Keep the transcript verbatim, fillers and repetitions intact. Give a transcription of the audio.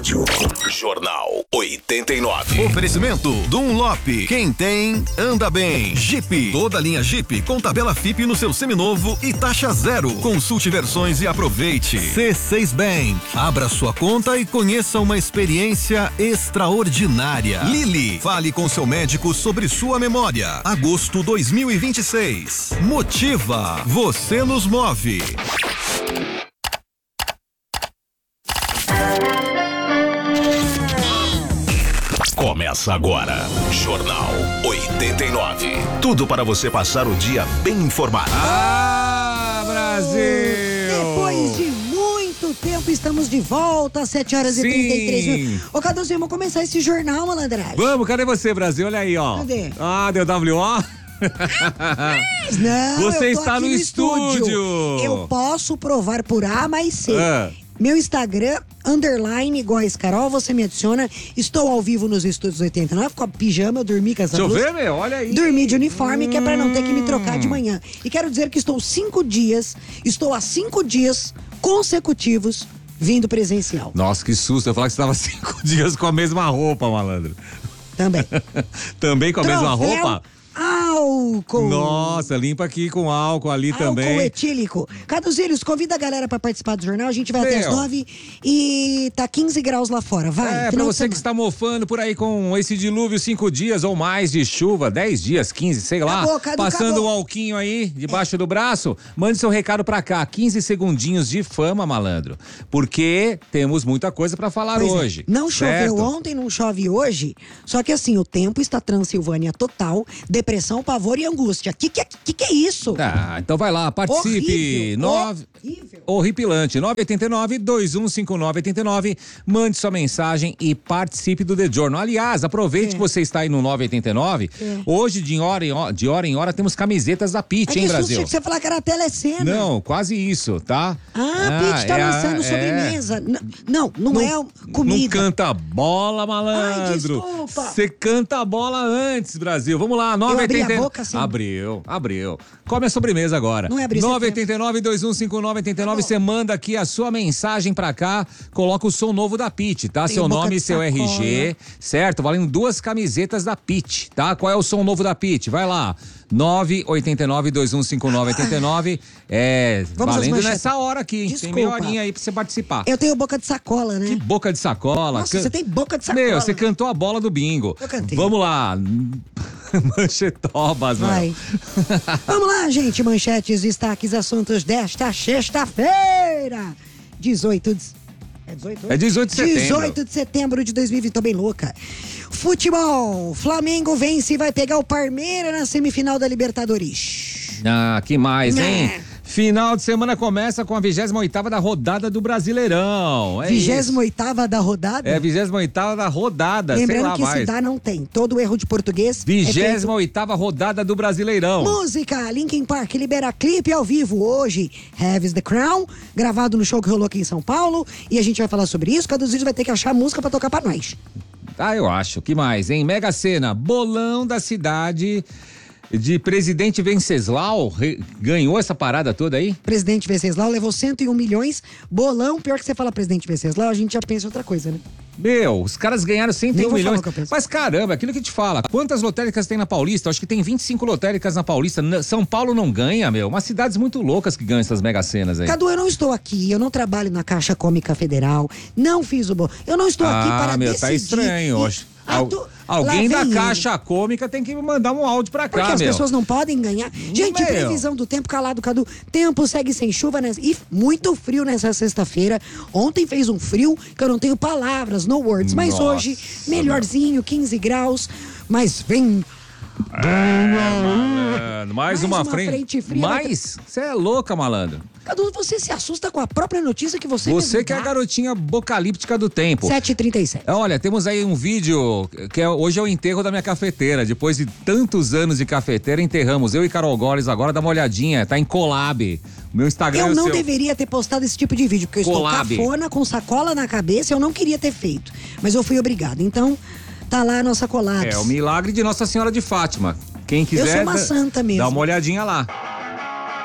rádio. Jornal oitenta e nove. Oferecimento Dunlop. Quem tem, anda bem. Jeep. Toda linha Jeep com tabela F I P no seu seminovo e taxa zero. Consulte versões e aproveite. C seis Bank. Abra sua conta e conheça uma experiência extraordinária. Lili. Fale com seu médico sobre sua memória. Agosto dois mil e vinte e seis. Motiva. Você nos move. Começa agora, Jornal oitenta e nove. Tudo para você passar o dia bem informado. Ah, Brasil! Depois de muito tempo, estamos de volta às sete horas Sim. e trinta e três minutos. Ô, Caduzinho, vamos começar esse jornal, malandragem. Vamos, cadê você, Brasil? Olha aí, ó. Cadê? Ah, deu W O? Não, Você eu tô está aqui no estúdio. Eu posso provar por A mais C. Ah. Meu Instagram, underline, Góes Carol, você me adiciona. Estou ao vivo nos estúdios oitenta e nove, com a pijama, eu dormi com essa Deixa eu blusa. ver, meu, olha aí. Dormi de uniforme, hum. que é pra não ter que me trocar de manhã. E quero dizer que estou cinco dias, estou há cinco dias consecutivos vindo presencial. Nossa, que susto, eu falar que você estava cinco dias com a mesma roupa, malandro. Também. Também com a Troféu mesma roupa? Álcool. Nossa, limpa aqui com álcool ali álcool também. Álcool etílico. Caduzílios, convida a galera pra participar do jornal. A gente vai Meu. até as nove e tá quinze graus lá fora. Vai. É, pra você que está mofando por aí com esse dilúvio, cinco dias ou mais de chuva, dez dias, quinze, sei lá. Acabou, Cadu, passando acabou. um alquinho aí, debaixo é. do braço, mande seu recado pra cá. quinze segundinhos de fama, malandro. Porque temos muita coisa pra falar pois hoje. É. Não certo? choveu ontem, não chove hoje. Só que assim, o tempo está Transilvânia total, depressão, pavor e angústia. Que que, que que é isso? Ah, então vai lá, participe. Horrível, Nove... horrível. Horripilante. nove oito nove, dois um cinco nove oito nove. Mande sua mensagem e participe do The Journal. Aliás, aproveite é. que você está aí no nove oito nove. É. Hoje, de hora, em hora, de hora em hora, temos camisetas da Pitty, hein, Brasil? Que você falar que era telecena. Não, quase isso, tá? Ah, a Pitty tá é, lançando é, sobremesa. Não, não, não é comida. Não canta bola, malandro. Você canta a bola antes, Brasil. Vamos lá, nove oito nove. Eu abri a boca, assim. Abriu, abriu. Come a sobremesa agora. Não é abrir nove oito nove, dois um cinco nove oito nove. Você manda aqui a sua mensagem pra cá, coloca o som novo da Pitty, tá? Tem seu nome e seu sacola. R G, certo? Valendo duas camisetas da Pitty, tá? Qual é o som novo da Pitty? Vai lá. nove oito nove, dois um cinco nove oito nove. É, Vamos valendo nessa hora aqui, hein? Desculpa. Tem meia horinha aí pra você participar. Eu tenho boca de sacola, né? Que boca de sacola. Nossa, Can... você tem boca de sacola. Meu, você cantou a bola do bingo. Eu cantei. Vamos lá. Manchetobas, vai. Vamos lá, gente. Manchetes, destaques, assuntos desta sexta-feira. dezoito de... É dezoito? É dezoito de setembro. dezoito de setembro de dois mil e vinte. Tô bem louca. Futebol. Flamengo vence e vai pegar o Palmeiras na semifinal da Libertadores. Ah, que mais, hein? Né? Final de semana começa com a vigésima oitava da rodada do Brasileirão. É vigésima oitava da rodada? É, vigésima oitava da rodada, lembrando sei lá que mais. se dá não tem. Todo erro de português. vigésima oitava rodada do Brasileirão. Música, Linkin Park libera clipe ao vivo hoje. Have is the Crown, gravado no show que rolou aqui em São Paulo. E a gente vai falar sobre isso. Cada dos vídeos vai ter que achar música pra tocar pra nós. Ah, eu acho. Que mais, hein? Mega Sena, bolão da cidade de Presidente Venceslau, re... ganhou essa parada toda aí? Presidente Venceslau levou cento e um milhões, bolão, pior que você fala Presidente Venceslau, a gente já pensa outra coisa, né? Meu, os caras ganharam cento e um milhões. Que Mas caramba, aquilo que te fala, quantas lotéricas tem na Paulista? Acho que tem vinte e cinco lotéricas na Paulista. São Paulo não ganha, meu. Umas cidades muito loucas que ganham essas mega cenas aí. Cadu, eu não estou aqui, eu não trabalho na Caixa Econômica Federal, não fiz o bolão. Eu não estou ah, aqui para meu, decidir. tá estranho, eu acho. Al tu... Alguém da Caixa Cômica tem que me mandar um áudio pra cá, Porque as meu. pessoas não podem ganhar. Gente, meu. previsão do tempo, calado, Cadu. Tempo segue sem chuva né? E muito frio nessa sexta-feira. Ontem fez um frio que eu não tenho palavras, no words. Mas Nossa, hoje, melhorzinho, quinze graus. Mas vem... É, malandro, mais, mais uma, uma frente, frente fria. Mais? Você é louca, malandro. Cadu, você se assusta com a própria notícia que você Você mesmo que é a dá. garotinha bocalíptica do tempo. sete e trinta e sete. Olha, temos aí um vídeo que é, hoje é o enterro da minha cafeteira. Depois de tantos anos de cafeteira, enterramos. Eu e Carol Góes agora, dá uma olhadinha. Tá em collab. O meu Instagram Eu é o não seu. deveria ter postado esse tipo de vídeo, porque eu Collab. estou cafona, com sacola na cabeça, eu não queria ter feito. Mas eu fui obrigada. Então, tá lá a nossa collab. É o milagre de Nossa Senhora de Fátima. Quem quiser, Eu sou uma santa mesmo. dá uma olhadinha lá.